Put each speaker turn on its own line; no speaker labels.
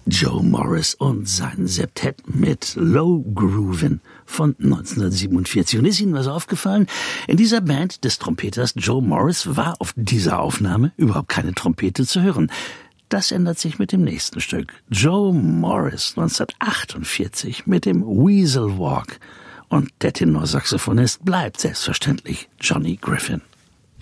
Joe Morris und sein Septett mit Low Groovin' von 1947. Und ist Ihnen was aufgefallen? In dieser Band des Trompeters Joe Morris war auf dieser Aufnahme überhaupt keine Trompete zu hören. Das ändert sich mit dem nächsten Stück. Joe Morris 1948 mit dem Weasel Walk. Und der Tenorsaxophonist bleibt selbstverständlich Johnny Griffin.